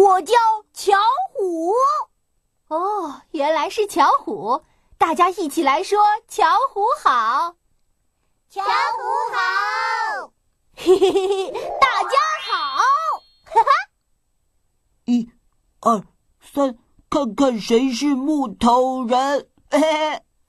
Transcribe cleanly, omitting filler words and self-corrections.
我叫巧虎。 哦，原来是巧虎，大家一起来说巧虎好。 巧虎好， 嘿嘿嘿嘿，大家好，哈哈。 1、2、3，看看谁是木头人，嘿嘿。